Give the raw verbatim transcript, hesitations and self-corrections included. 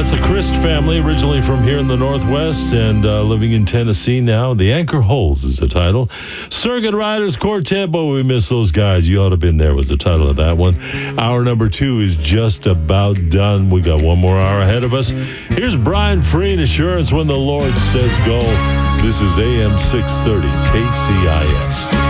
That's the Christ family, originally from here in the Northwest and uh, living in Tennessee now. The Anchor Holes is the title. Circuit Riders Quartet, boy, we miss those guys. You ought to have been there was the title of that one. Hour number two is just about done. We got one more hour ahead of us. Here's Brian Free and Assurance When the Lord Says Go. This is A M six thirty K C I S.